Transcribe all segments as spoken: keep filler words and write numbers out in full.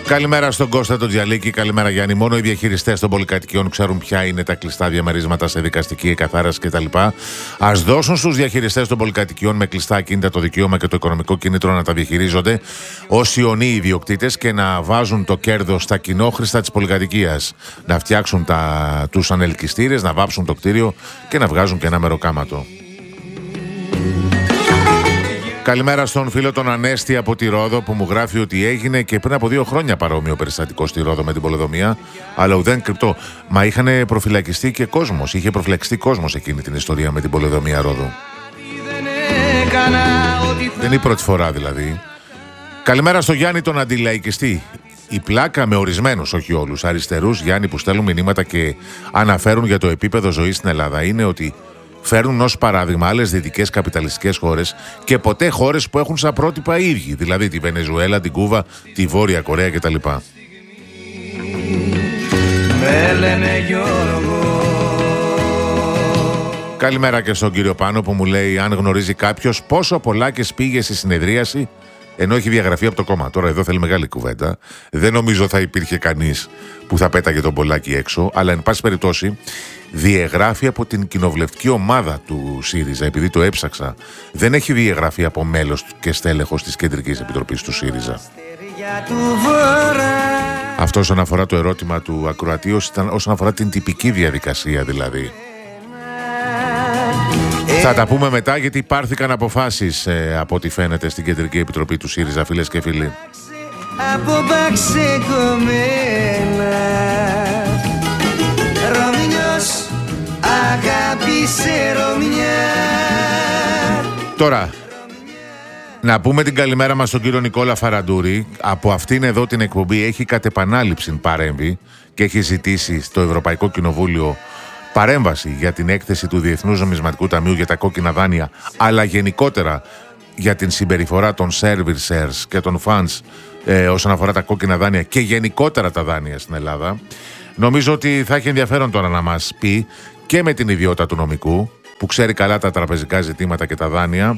Καλημέρα στον Κώστα τον Τζιαλίκη, καλημέρα Γιάννη. Μόνο οι διαχειριστές των πολυκατοικιών ξέρουν ποια είναι τα κλειστά διαμερίσματα σε δικαστική εκαθάριση κτλ. Ας δώσουν στους διαχειριστές των πολυκατοικιών με κλειστά ακίνητα το δικαίωμα και το οικονομικό κίνητρο να τα διαχειρίζονται ως ιονοί ιδιοκτήτες και να βάζουν το κέρδος στα κοινόχρηστα της πολυκατοικίας. Να φτιάξουν τα... τους ανελκυστήρες, να βάψουν το κτίριο και να βγάζουν και ένα μεροκάματο. Καλημέρα στον φίλο τον Ανέστη από τη Ρόδο που μου γράφει ότι έγινε και πριν από δύο χρόνια παρόμοιο περιστατικό στη Ρόδο με την πολεοδομία, αλλά ουδέν κρυπτό. Μα είχαν προφυλακιστεί και κόσμος, είχε προφυλακιστεί κόσμος εκείνη την ιστορία με την πολεοδομία Ρόδο. Δεν είναι η πρώτη φορά δηλαδή. Καλημέρα στο Γιάννη τον αντιλαϊκιστή. Η πλάκα με ορισμένους, όχι όλους, αριστερούς Γιάννη που στέλνουν μηνύματα και αναφέρουν για το επίπεδο ζωής στην Ελλάδα είναι ότι φέρνουν ως παράδειγμα άλλες δυτικές καπιταλιστικές χώρες και ποτέ χώρες που έχουν σαν πρότυπα οι ίδιοι, δηλαδή τη Βενεζουέλα, την Κούβα, τη Βόρεια Κορέα κτλ. Καλημέρα και στον κύριο Πάνο που μου λέει αν γνωρίζει κάποιος πόσο Πολάκης πήγε στη συνεδρίαση ενώ έχει διαγραφεί από το κόμμα. Τώρα εδώ θέλει μεγάλη κουβέντα. Δεν νομίζω θα υπήρχε κανείς που θα πέταγε τον Πολάκη έξω, αλλά εν πάση περιπτώσει διαγράφει από την κοινοβουλευτική ομάδα του ΣΥΡΙΖΑ, επειδή το έψαξα. Δεν έχει διαγραφεί από μέλος και στέλεχος της Κεντρικής Επιτροπής του ΣΥΡΙΖΑ. Αυτό όσον αφορά το ερώτημα του ακροατή, ήταν όσον αφορά την τυπική διαδικασία δηλαδή. Θα τα πούμε μετά γιατί πάρθηκαν αποφάσεις ε, από ό,τι φαίνεται στην Κεντρική Επιτροπή του ΣΥΡΙΖΑ, φίλες και φίλοι. Τώρα, να πούμε την καλημέρα μας στον κύριο Νικόλα Φαραντούρη. Από αυτήν εδώ την εκπομπή έχει κατ' επανάληψη παρέμβει και έχει ζητήσει στο Ευρωπαϊκό Κοινοβούλιο παρέμβαση για την έκθεση του Διεθνούς Νομισματικού Ταμείου για τα κόκκινα δάνεια, αλλά γενικότερα για την συμπεριφορά των servicers και των funds ε, όσον αφορά τα κόκκινα δάνεια και γενικότερα τα δάνεια στην Ελλάδα. Νομίζω ότι θα έχει ενδιαφέρον τώρα να μας πει και με την ιδιότητα του νομικού, που ξέρει καλά τα τραπεζικά ζητήματα και τα δάνεια,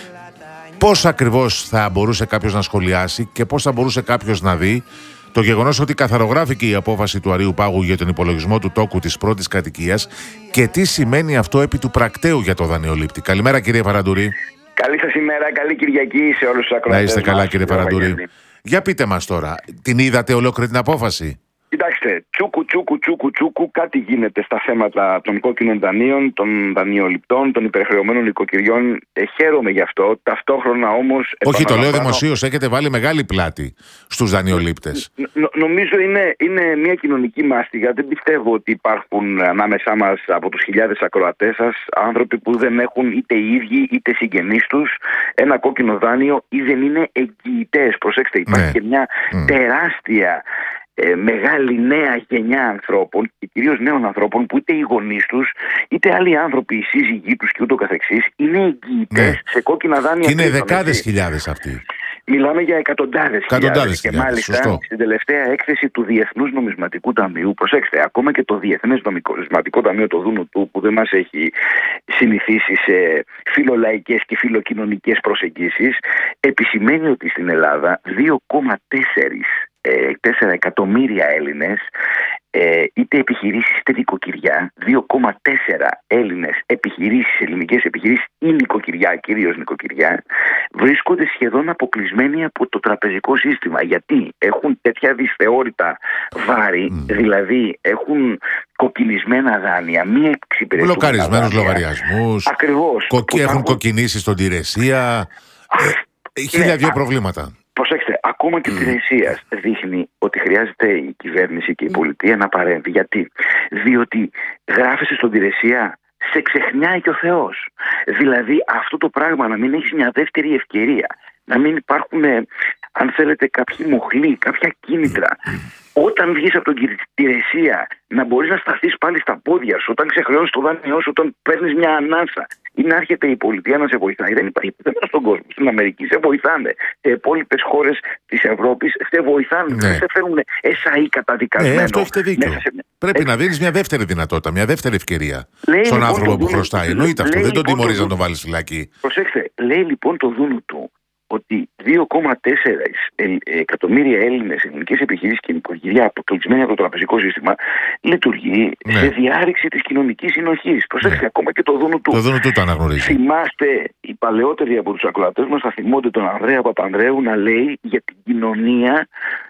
πώς ακριβώς θα μπορούσε κάποιος να σχολιάσει και πώς θα μπορούσε κάποιος να δει το γεγονός ότι καθαρογράφηκε η απόφαση του Αρείου Πάγου για τον υπολογισμό του τόκου της πρώτης κατοικίας και τι σημαίνει αυτό επί του πρακτέου για το δανειολήπτη. Καλημέρα κύριε Φαραντούρη. Καλή σας ημέρα, καλή Κυριακή σε όλους τους ακροατές. Να είστε καλά κύριε Φαραντούρη. Για πείτε μας τώρα, την είδατε ολόκληρη την απόφαση? Κοιτάξτε, τσούκου τσούκου τσούκου τσούκου κάτι γίνεται στα θέματα των κόκκινων δανείων, των δανειοληπτών, των υπερχρεωμένων νοικοκυριών. Ε, χαίρομαι γι' αυτό. Ταυτόχρονα όμως. Όχι, το λέω δημοσίως, έχετε βάλει μεγάλη πλάτη στους δανειολήπτες. Νο, νομίζω είναι, είναι μια κοινωνική μάστιγα. Δεν πιστεύω ότι υπάρχουν ανάμεσά μας από τους χιλιάδες ακροατές σας άνθρωποι που δεν έχουν είτε οι ίδιοι είτε συγγενείς τους ένα κόκκινο δάνειο ή δεν είναι εγγυητές. Προσέξτε, υπάρχει ναι. και μια mm. τεράστια. Ε, μεγάλη νέα γενιά ανθρώπων και κυρίως νέων ανθρώπων που είτε οι γονείς τους είτε άλλοι άνθρωποι, οι σύζυγοί τους και ούτω καθεξής είναι εγγυητές ναι. σε κόκκινα δάνεια. Και είναι δεκάδες χιλιάδες αυτοί. Μιλάμε για εκατοντάδες χιλιάδες. Και μάλιστα σωστό. Στην τελευταία έκθεση του Διεθνούς Νομισματικού Ταμείου, προσέξτε, ακόμα και το Διεθνές Νομισματικό Ταμείο, το δούνο του, που δεν μας έχει συνηθίσει σε φιλολαϊκές και φιλοκοινωνικές προσεγγίσεις, επισημαίνει ότι στην Ελλάδα δύο κόμμα τέσσερα εκατομμύρια Έλληνες, ε, είτε επιχειρήσεις είτε νοικοκυριά, δύο κόμμα τέσσερα Έλληνες επιχειρήσεις, ελληνικές επιχειρήσεις ή νοικοκυριά, κυρίως νοικοκυριά, βρίσκονται σχεδόν αποκλεισμένοι από το τραπεζικό σύστημα. Γιατί έχουν τέτοια δυσθεώρητα βάρη, mm. δηλαδή έχουν κοκκινισμένα δάνεια, μη εξυπηρετούμενα μπλοκαρισμένους λογαριασμούς, ακριβώς, κοκ... έχουν θα... κοκκινήσει στον Τηρεσία, ε, χίλια ναι, δύο προβλήματα. Προσέξτε, ακόμα και η Τηρεσίας δείχνει ότι χρειάζεται η κυβέρνηση και η πολιτεία να παρέμβει. Γιατί? Διότι γράφεσαι στον Τηρεσία, σε ξεχνάει και ο Θεός. Δηλαδή αυτό το πράγμα να μην έχεις μια δεύτερη ευκαιρία, να μην υπάρχουν, αν θέλετε, κάποιοι μοχλοί, κάποια κίνητρα. Όταν βγεις από την Τηρεσία να μπορείς να σταθείς πάλι στα πόδια σου, όταν ξεχρεώνεις το δάνειό σου, όταν παίρνεις μια ανάσα ή να έρχεται η πολιτεία να σε βοηθάει. Δεν υπάρχει πουθενά στον κόσμο. Στην Αμερική σε βοηθάνε. Σε υπόλοιπες χώρες της Ευρώπης σε βοηθάνε. Δεν ναι. σε φέρουν εσάι καταδικασμένο. Ναι, αυτό έχετε δίκιο. Σε... Πρέπει ε... να δίνεις μια δεύτερη δυνατότητα, μια δεύτερη ευκαιρία λέει, στον λοιπόν, άνθρωπο που χρωστάει. Εννοείται αυτό. Δεν τον τιμωρείς να τον βάλεις φυλακή. Προσέξτε, λέει λοιπόν το δούνο του ότι δύο κόμμα τέσσερα εκατομμύρια Έλληνες ελληνικές επιχειρήσεις και νοικοκυριά αποκλεισμένοι από το τραπεζικό σύστημα λειτουργεί ναι. σε διάρρηξη της κοινωνικής συνοχής. Προσέξτε, ναι. ακόμα και το Δούνου του. Το Δούνου του το αναγνωρίζει. Θυμάστε, οι παλαιότεροι από τους ακροατές μας θα θυμούνται τον Ανδρέα Παπανδρέου να λέει για την κοινωνία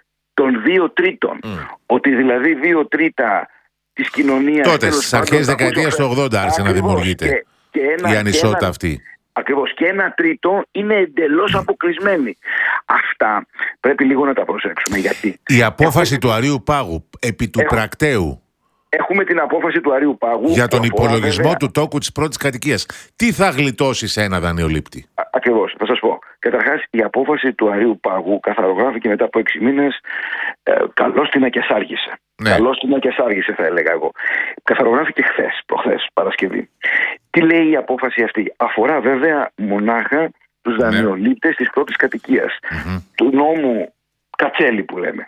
των δύο τρίτων. Mm. Ότι δηλαδή δύο τρίτα της κοινωνίας. Τότε στις αρχές δεκαετίας του ογδόντα άρχισε να δημιουργείται και, και ένα, η ανισότητα ένα, αυτή. Ακριβώς. Και ένα τρίτο είναι εντελώς αποκλεισμένοι. Αυτά πρέπει λίγο να τα προσέξουμε. Γιατί η απόφαση έχουμε... του Αρείου Πάγου επί του Έχω... πρακτέου. Έχουμε την απόφαση του Αρείου Πάγου για τον υπολογισμό βέβαια... του τόκου της πρώτης κατοικίας. Τι θα γλιτώσει σε ένα δανειολήπτη? Ακριβώς, θα σας πω. Καταρχάς, η απόφαση του Αρείου Πάγου καθαρογράφηκε μετά από έξι μήνες. Ε, καλώς την ακιασάργησε. Ναι. Καλώς την ακιασάργησε, θα έλεγα εγώ. Καθαρογράφηκε χθες, προχθές, Παρασκευή. Τι λέει η απόφαση αυτή? Αφορά βέβαια μονάχα τους ναι. δανειολήπτες της πρώτης κατοικίας. Mm-hmm. Του νόμου Κατσέλη που λέμε.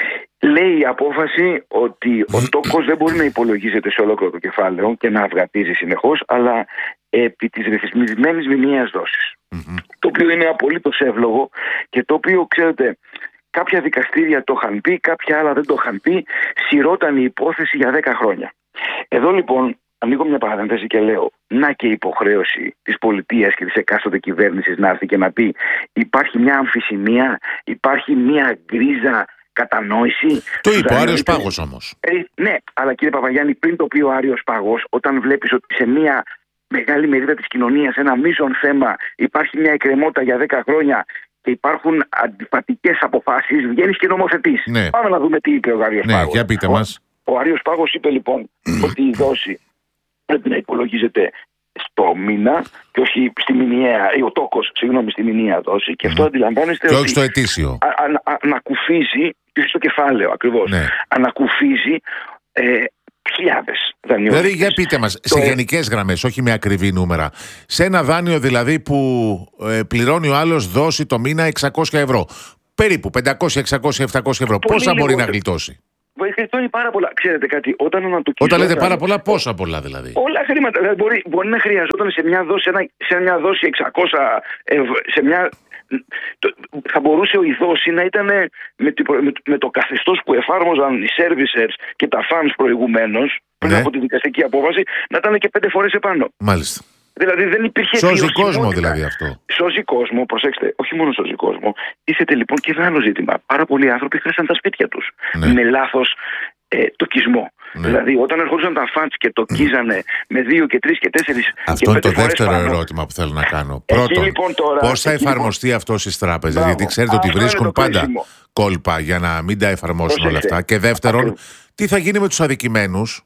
Λέει η απόφαση ότι ο τόκος δεν μπορεί να υπολογίζεται σε ολόκληρο το κεφάλαιο και να αυγατίζει συνεχώς, αλλά επί της ρυθμισμένης μηνιαίας δόσης. Mm-hmm. Το οποίο είναι απολύτως εύλογο και το οποίο, ξέρετε, κάποια δικαστήρια το είχαν πει, κάποια άλλα δεν το είχαν πει, σειρώταν η υπόθεση για δέκα χρόνια. Εδώ λοιπόν ανοίγω μια παρένθεση και λέω, να και η υποχρέωση της πολιτείας και της εκάστοτε κυβέρνησης να έρθει και να πει υπάρχει μια αμφισημία, υπάρχει μια γκρίζα κατανόηση. Το είπε ο Άριος Πάγος όμως. Ε, ναι, αλλά κύριε Παπαγιάννη, πριν το πει ο Άριος Πάγος, όταν βλέπεις ότι σε μια μεγάλη μερίδα της κοινωνίας, ένα μείζον θέμα, υπάρχει μια εκκρεμότητα για δέκα χρόνια και υπάρχουν αντιφατικές αποφάσεις, βγαίνεις και νομοθετείς. Ναι. Πάμε να δούμε τι είπε ο Άριος ναι, Πάγος. Για πείτε ο, μας. Ο Άριος Πάγος είπε λοιπόν ότι η δόση πρέπει να υπολογίζεται στο μήνα και όχι στη μηνιαία, ή ο τόκος, συγγνώμη, στη μηνιαία δόση. Και αυτό αντιλαμβάνεστε και ότι όχι στο ετήσιο. Ανακουφίζει, και όχι στο κεφάλαιο ακριβώς, ναι. ανακουφίζει ε, χιλιάδες δανειολήπτες. Δηλαδή, για πείτε μας, σε ε... γενικές γραμμές, όχι με ακριβή νούμερα, σε ένα δάνειο δηλαδή που ε, πληρώνει ο άλλος δόση το μήνα εξακόσια ευρώ, περίπου πεντακόσια, εξακόσια, επτακόσια ευρώ, πολύ πόσα μπορεί να γλιτώσει? Βοηθάει πάρα πολλά. Ξέρετε κάτι, όταν ανατοκιζόταν... Όταν λέτε πάρα πολλά, πόσα πολλά δηλαδή? Όλα χρήματα. Δηλαδή μπορεί, μπορεί να χρειαζόταν σε μια δόση, ένα, σε μια δόση εξακόσια ευρώ, σε μια... Το, θα μπορούσε η δόση να ήταν με, με, με το καθεστώς που εφάρμοζαν οι servicers και τα funds προηγουμένως, πριν ναι. από τη δικαστική απόφαση, να ήταν και πέντε φορές επάνω. Μάλιστα. Δηλαδή δεν υπήρχε. Σώζει κόσμο δηλαδή αυτό. Σώζει κόσμο, προσέξτε, όχι μόνο σώζει κόσμο. Τίθεται λοιπόν και ένα άλλο ζήτημα. Πάρα πολλοί άνθρωποι χάσαν τα σπίτια τους ναι. με λάθος ε, τοκισμό. Ναι. Δηλαδή όταν ερχόντουσαν τα φαντς και τοκίζανε με δύο και τρεις και τέσσερις. Αυτό είναι το δεύτερο πάνω. ερώτημα που θέλω να κάνω. Πρώτον, λοιπόν πώς θα εφαρμοστεί λοιπόν... αυτό στις τράπεζες? Μπράβο. Γιατί ξέρετε ότι βρίσκουν πάντα κρίσιμο. κόλπα για να μην τα εφαρμόσουν όλα αυτά. Και δεύτερον, Ακριβώς. τι θα γίνει με τους αδικημένους,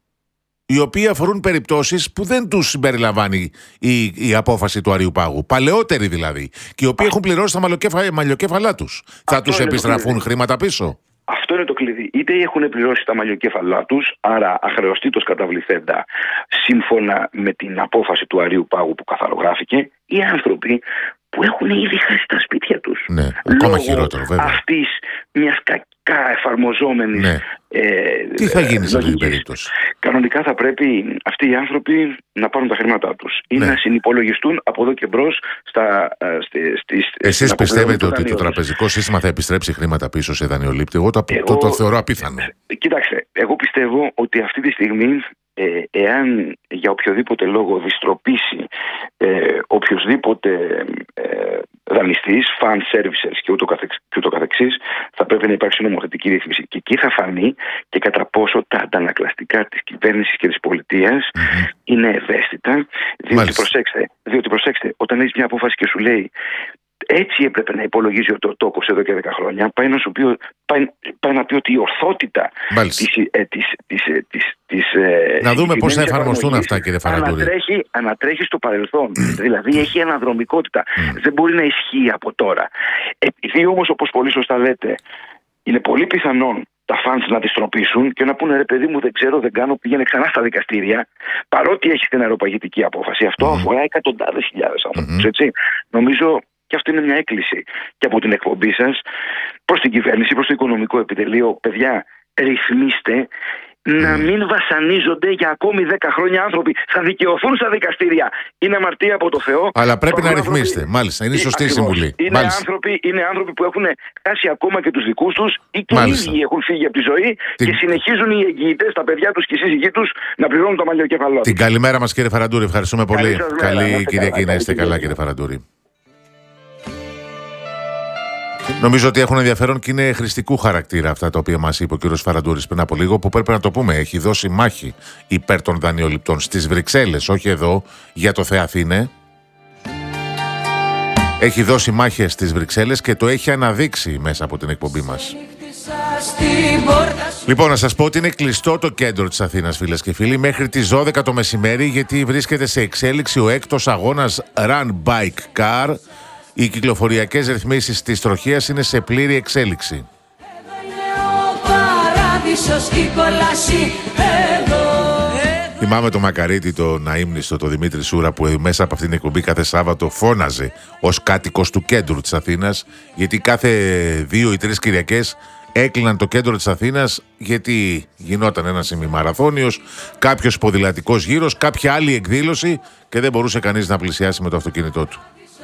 οι οποίοι αφορούν περιπτώσεις που δεν τους συμπεριλαμβάνει η, η απόφαση του Αρείου Πάγου. Παλαιότεροι δηλαδή. Και οι οποίοι Α. έχουν πληρώσει τα μαλλιοκέφα, μαλλιοκέφαλά τους. Αυτό θα τους επιστραφούν χρήματα πίσω? Αυτό είναι το κλειδί. Είτε έχουν πληρώσει τα μαλλιοκέφαλά τους, άρα αχρεωστήτως καταβληθέντα, σύμφωνα με την απόφαση του Αρείου Πάγου που καθαρογράφηκε, οι άνθρωποι που έχουν ήδη χάσει τα σπίτια τους. Ναι, ακόμα χειρότερο βέβαια. Αυτής μιας κακά εφαρμοζόμενης. Ναι. Ε, Τι θα γίνει σε αυτή την περίπτωση? Κανονικά θα πρέπει αυτοί οι άνθρωποι να πάρουν τα χρήματά τους ή ναι. να συνυπολογιστούν από εδώ και μπρος στα, στις, στις, Εσείς πιστεύετε ότι το τραπεζικό σύστημα θα επιστρέψει χρήματα πίσω σε δανειολήπτη? Εγώ το, εγώ, το, το θεωρώ απίθανο. Κοιτάξτε, εγώ πιστεύω ότι αυτή τη στιγμή ε, εάν για οποιοδήποτε λόγο διστροπήσει ε, οποιοδήποτε ε, δανειστής, fund servicers και ούτω, καθεξ, και ούτω καθεξής, θα πρέπει να υπάρξει νομοθετική ρύθμιση. Και εκεί θα φανεί και κατά πόσο τα αντανακλαστικά της κυβέρνησης και της πολιτείας mm-hmm. είναι ευαίσθητα. Διότι προσέξτε, διότι προσέξτε, όταν έχεις μια απόφαση και σου λέει έτσι έπρεπε να υπολογίζει ο τόκος εδώ και δέκα χρόνια, πάει να, σου πει, πάει, πάει να πει ότι η ορθότητα της, ε, της, της, της, της να δούμε πώς θα εφαρμοστούν αυτά, κύριε Φαραντούρη. Ανατρέχει, ανατρέχει στο παρελθόν. Δηλαδή έχει αναδρομικότητα. Mm. Δεν μπορεί να ισχύει από τώρα. Επειδή όμως, όπως πολύ σωστά λέτε, είναι πολύ πιθανόν τα φαντς να διστροπήσουν και να πούνε ρε παιδί μου, δεν ξέρω, δεν κάνω, πήγαινε ξανά στα δικαστήρια, παρότι έχει την αεροπαγητική απόφαση. Αυτό mm. αφορά εκατοντάδες χιλιάδες άνθρωπους. Mm-hmm. Έτσι. Νομίζω. Και αυτό είναι μια έκκληση και από την εκπομπή σας προς την κυβέρνηση, προς το οικονομικό επιτελείο. Παιδιά, ρυθμίστε, να μην βασανίζονται για ακόμη δέκα χρόνια άνθρωποι. Θα δικαιωθούν στα δικαστήρια. Είναι αμαρτία από το Θεό. Αλλά πρέπει να ρυθμίσετε. Μάλιστα, είναι σωστή η συμβουλή. Είναι άνθρωποι, είναι άνθρωποι που έχουν χάσει ακόμα και τους δικούς τους ή και οι ίδιοι έχουν φύγει από τη ζωή Την... και συνεχίζουν οι εγγυητές, τα παιδιά τους και οι σύζυγοί τους να πληρώνουν το μαλλιοκέφαλό. Την καλημέρα μας, κύριε Φαραντούρη. Ευχαριστούμε πολύ. Καλή Κυριακή να είστε καλά, κύριε Φαραντούρη. Νομίζω ότι έχουν ενδιαφέρον και είναι χρηστικού χαρακτήρα αυτά τα οποία μας είπε ο κύριος Φαραντούρης πριν από λίγο, που πρέπει να το πούμε. Έχει δώσει μάχη υπέρ των δανειοληπτών στις Βρυξέλλες, όχι εδώ, για το Θεαθήνε. Έχει δώσει μάχες στις Βρυξέλλες και το έχει αναδείξει μέσα από την εκπομπή μας. Λοιπόν, να σας πω ότι είναι κλειστό το κέντρο της Αθήνας, φίλες και φίλοι, μέχρι τις δώδεκα το μεσημέρι, γιατί βρίσκεται σε εξέλιξη ο έκτος αγώνας Run Bike Car. Οι κυκλοφοριακές ρυθμίσεις της τροχίας είναι σε πλήρη εξέλιξη. Θυμάμαι το μακαρίτι, το αείμνηστο, το Δημήτρη Σούρα, που μέσα από αυτήν την εκπομπή κάθε Σάββατο φώναζε ως κάτοικος του κέντρου της Αθήνας, γιατί κάθε δύο ή τρεις Κυριακές έκλειναν το κέντρο της Αθήνας, γιατί γινόταν ένας ημιμαραθώνιος, κάποιος ποδηλατικός γύρος, κάποια άλλη εκδήλωση και δεν μπορούσε κανείς να πλησιάσει με το αυτοκίνητό του.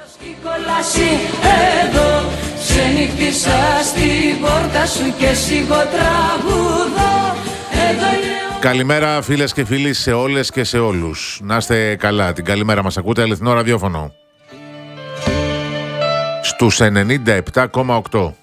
Εδώ ξενύχτησα στην πόρτα σου και σιγό τραγουδώ. Καλημέρα, φίλες και φίλοι, σε όλες και σε όλους. Να είστε καλά. Την καλημέρα μας ακούτε αληθινό ραδιόφωνο στους ενενήντα επτά κόμμα οκτώ.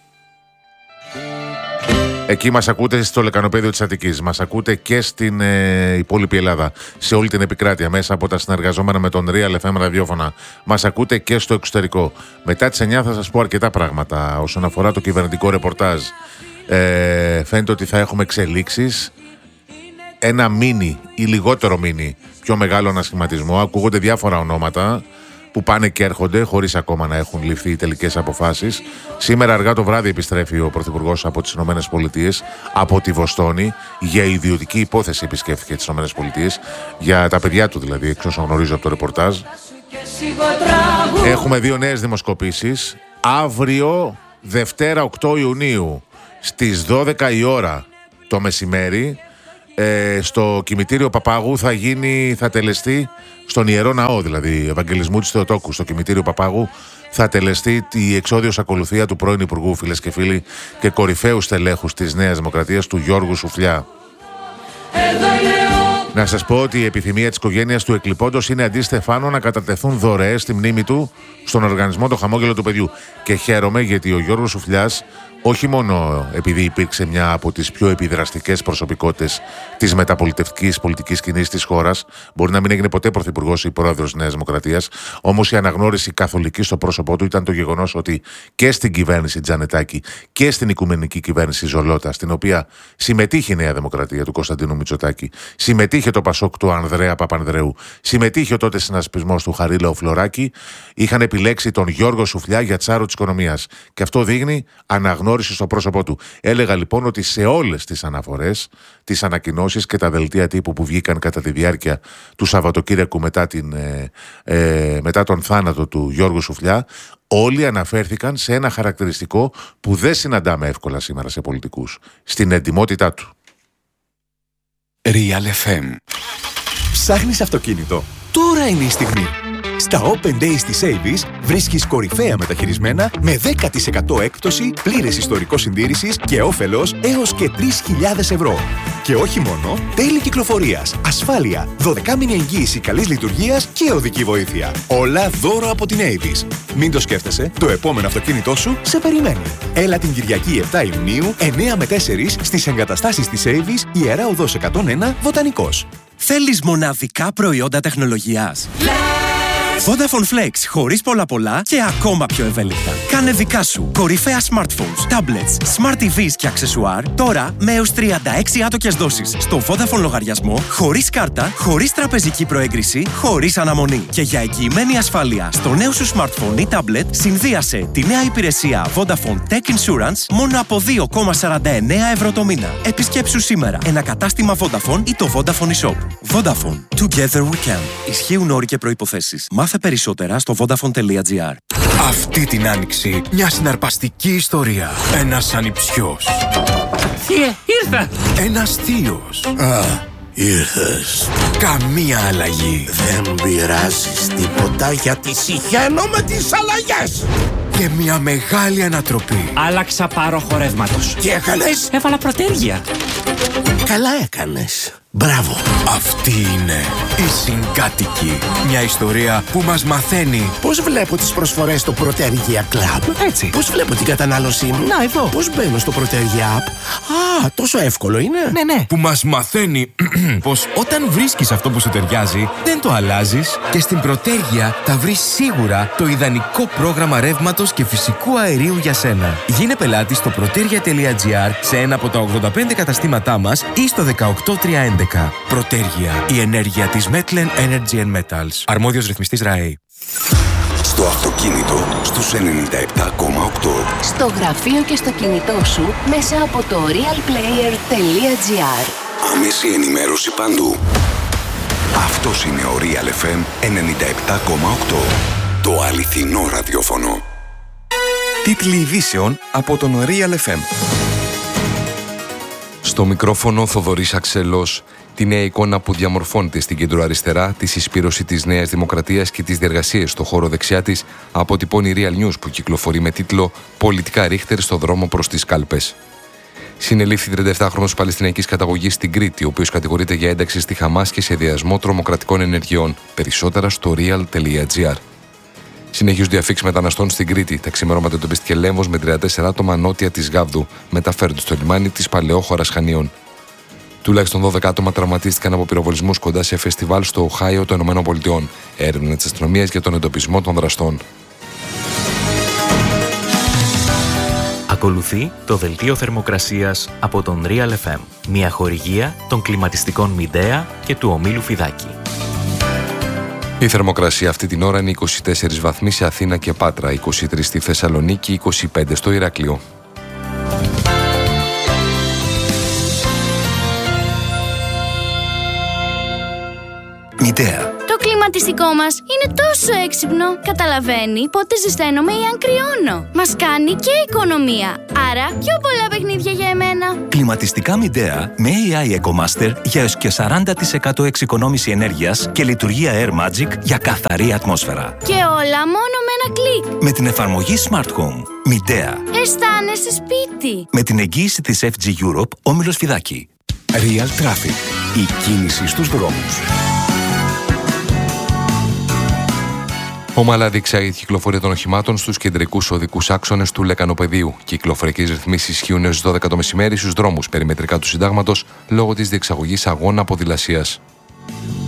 Εκεί μας ακούτε στο λεκανοπέδιο της Αττικής. Μας ακούτε και στην ε, υπόλοιπη Ελλάδα. Σε όλη την επικράτεια, μέσα από τα συνεργαζόμενα με τον Real εφ εμ ραδιόφωνα. Μας ακούτε και στο εξωτερικό. Μετά τις εννιά θα σας πω αρκετά πράγματα όσον αφορά το κυβερνητικό ρεπορτάζ. Ε, φαίνεται ότι θα έχουμε εξελίξεις. Ένα μίνι ή λιγότερο μίνι, πιο μεγάλο ανασχηματισμό. Ακούγονται διάφορα ονόματα που πάνε και έρχονται χωρίς ακόμα να έχουν ληφθεί οι τελικές αποφάσεις. Σήμερα αργά το βράδυ επιστρέφει ο Πρωθυπουργός από τις Ηνωμένες Πολιτείες, από τη Βοστόνη, για ιδιωτική υπόθεση επισκέφθηκε τις Ηνωμένες Πολιτείες, για τα παιδιά του δηλαδή, εξ όσων γνωρίζω από το ρεπορτάζ. Έχουμε δύο νέες δημοσκοπήσεις. Αύριο, Δευτέρα οκτώ Ιουνίου, στις δώδεκα η ώρα το μεσημέρι, ε, στο κημητήριο Παπάγου θα γίνει, θα τελεστεί, στον Ιερό Ναό δηλαδή, Ευαγγελισμού της Θεοτόκου, στο κημητήριο Παπάγου, θα τελεστεί η εξόδιος ακολουθία του πρώην Υπουργού, φίλες και φίλοι, και κορυφαίου στελέχους της Νέας Δημοκρατίας, του Γιώργου Σουφλιά. Να σας πω ότι η επιθυμία της οικογένειας του εκλειπώντος είναι αντί Στεφάνο να κατατεθούν δωρεές στη μνήμη του στον οργανισμό Το Χαμόγελο του Παιδιού. Και χαίρομαι γιατί ο Γιώργος Σουφλιάς, όχι μόνο επειδή υπήρξε μια από τις πιο επιδραστικές προσωπικότητες της μεταπολιτευτικής πολιτικής σκηνής της χώρας, μπορεί να μην έγινε ποτέ πρωθυπουργός ή πρόεδρος της Νέας Δημοκρατίας, όμως η αναγνώριση καθολική στο πρόσωπό του ήταν το γεγονός ότι και στην κυβέρνηση Τζανετάκη και στην οικουμενική κυβέρνηση Ζολότα, στην οποία συμμετείχε η Νέα Δημοκρατία του Κωνσταντίνου Μητσοτάκη, συμμετείχε το Πασόκ του Ανδρέα Παπανδρέου, συμμετείχε ο τότε συνασπισμός του Χαρίλαου Φλωράκη, είχαν επιλέξει τον Γιώργο Σουφλιά για τσάρο της οικονομίας. Και αυτό δείχνει αναγνώριση στο πρόσωπό του. Έλεγα λοιπόν ότι σε όλες τις αναφορές, τις ανακοινώσεις και τα δελτία τύπου που βγήκαν κατά τη διάρκεια του Σαββατοκύριακου μετά, την, ε, ε, μετά τον θάνατο του Γιώργου Σουφλιά, όλοι αναφέρθηκαν σε ένα χαρακτηριστικό που δεν συναντάμε εύκολα σήμερα σε πολιτικούς: στην εντιμότητά του. Real εφ εμ. Ψάχνεις αυτοκίνητο? Τώρα είναι η στιγμή. Στα Open Days της Avis βρίσκεις κορυφαία μεταχειρισμένα με δέκα τοις εκατό έκπτωση, πλήρες ιστορικό συντήρησης και όφελος έως και τρεις χιλιάδες ευρώ. Και όχι μόνο, τέλη κυκλοφορίας, ασφάλεια, δωδεκάμηνη εγγύηση καλής λειτουργίας και οδική βοήθεια. Όλα δώρο από την Avis. Μην το σκέφτεσαι, το επόμενο αυτοκίνητό σου σε περιμένει. Έλα την Κυριακή επτά Ιουνίου, εννιά με τέσσερα στις εγκαταστάσεις της Avis, Ιερά Οδός εκατόν ένα, Βοτανικός. Θέλεις μοναδικά προϊόντα τεχνολογίας? Vodafone Flex, χωρίς πολλά πολλά και ακόμα πιο ευέλικτα. Κάνε δικά σου κορυφαία smartphones, tablets, smart τι βις και αξεσουάρ τώρα με έως τριάντα έξι άτοκες δόσεις στο Vodafone λογαριασμό, χωρίς κάρτα, χωρίς τραπεζική προέγκριση, χωρίς αναμονή. Και για εγγυημένη ασφάλεια στο νέο σου smartphone ή tablet, συνδύασε τη νέα υπηρεσία Vodafone Tech Insurance μόνο από δύο κόμμα σαράντα εννέα ευρώ το μήνα. Επισκέψου σήμερα ένα κατάστημα Vodafone ή το Vodafone eShop. Vodafone. Together we can. Ισχύουν όροι και προϋποθέσεις. Μάθε περισσότερα στο vodafone τελεία gr. Αυτή την άνοιξη μια συναρπαστική ιστορία. Ένας ανιψιός Θείε, ήρθα! Ένας θείος. Α, ήρθες. Καμία αλλαγή. Δεν πειράζεις τίποτα γιατί συχαίνω με τις αλλαγές. Και μια μεγάλη ανατροπή. Άλλαξα πάροχο ρεύματος. Τι έκανες? Έβαλα προτέρια. Καλά έκανες. Μπράβο. Αυτή είναι η Συγκάτοικη. Μια ιστορία που μας μαθαίνει Πώς βλέπω τις προσφορές στο Protergia Club? έτσι. Πώς βλέπω την κατανάλωσή μου? Να, εδώ. Πώς μπαίνω στο Protergia App? Α, τόσο εύκολο είναι. Ναι, ναι. Που μας μαθαίνει πως όταν βρίσκεις αυτό που σου ταιριάζει, δεν το αλλάζεις και στην Protergia θα βρεις σίγουρα το ιδανικό πρόγραμμα ρεύματος και φυσικού αερίου για σένα. Γίνε πελάτη στο protergia τελεία gr σε ένα από τα ογδόντα πέντε καταστήματά μας ή στο δεκαοκτώ τριακόσια έντεκα. Protergia, η ενέργεια της Metlen Energy and Metals. Αρμόδιος ρυθμιστής ΡΑΕ. Στο αυτοκίνητο στους ενενήντα επτά κόμμα οκτώ. Στο γραφείο και στο κινητό σου μέσα από το realplayer τελεία gr. Άμεση ενημέρωση παντού. Αυτός είναι ο Real εφ εμ ενενήντα επτά κόμμα οκτώ. Το αληθινό ραδιόφωνο. Τίτλοι ειδήσεων από τον Real εφ εμ. Στο μικρόφωνο Θοδωρής Αξελός. Τη νέα εικόνα που διαμορφώνεται στην κεντροαριστερά, τη συσπήρωση της Νέας Δημοκρατίας και τις διεργασίες στο χώρο δεξιά της, αποτυπώνει η Real News που κυκλοφορεί με τίτλο «Πολιτικά ρίχτερ στο δρόμο προς τις κάλπες». Συνελήφθη τριάντα επτάχρονος Παλαιστινιακής καταγωγής στην Κρήτη, ο οποίος κατηγορείται για ένταξη στη Χαμάς και σχεδιασμό τρομοκρατικών ενεργειών. Περισσότερα στο real τελεία gr. Συνεχίζονται οι αφίξεις μεταναστών στην Κρήτη. Τα ξημερώματα εντοπίστηκε Λέμβος με τριάντα τέσσερα άτομα νότια της Γάβδου. Μεταφέρονται στο λιμάνι της Παλαιόχωρας Χανίων. Τουλάχιστον δώδεκα άτομα τραυματίστηκαν από πυροβολισμούς κοντά σε φεστιβάλ στο Οχάιο των ΗΠΑ. Έρευνα της αστυνομίας για τον εντοπισμό των δραστών. Ακολουθεί το δελτίο θερμοκρασίας από τον Real εφ εμ. Μια χορηγία των κλιματιστικών Midea και του ομίλου Φιδάκη. Η θερμοκρασία αυτή την ώρα είναι είκοσι τέσσερις βαθμοί σε Αθήνα και Πάτρα, είκοσι τρεις στη Θεσσαλονίκη, είκοσι πέντε στο Ηράκλειο. Midea. Το κλιματιστικό μας είναι τόσο έξυπνο. Καταλαβαίνει πότε ζεσταίνομαι ή αν κρυώνω. Μας κάνει και οικονομία. Άρα πιο πολλά παιχνίδια για εμένα. Κλιματιστικά Midea με έι άι EcoMaster για έως και σαράντα τοις εκατό εξοικονόμηση ενέργειας και λειτουργία Air Magic για καθαρή ατμόσφαιρα. Και όλα μόνο με ένα κλικ. Με την εφαρμογή Smart Home. Midea. Αισθάνεσαι σπίτι. Με την εγγύηση της εφ τζι Europe, όμιλος Φιδάκη. Real Traffic. Η κίνηση στους δρόμους. Ομαλά διεξάγει η κυκλοφορία των οχημάτων στους κεντρικούς οδικούς άξονες του Λεκανοπεδίου. Κυκλοφορικές ρυθμίσεις ισχύουν έως δώδεκα το μεσημέρι στους δρόμους περιμετρικά του Συντάγματος λόγω της διεξαγωγής αγώνα ποδηλασίας.